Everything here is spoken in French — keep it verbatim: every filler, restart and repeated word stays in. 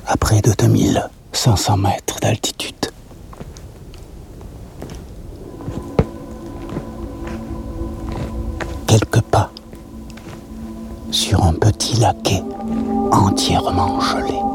à près de deux mille cinq cents mètres d'altitude. Quelques pas sur un petit laquais entièrement gelé.